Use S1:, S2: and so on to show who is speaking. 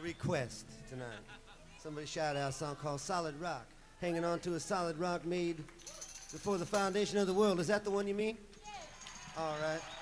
S1: request tonight. Somebody shout out a song called Solid Rock. Hanging on to a solid rock made before the foundation of the world. Is that the one you mean? All right.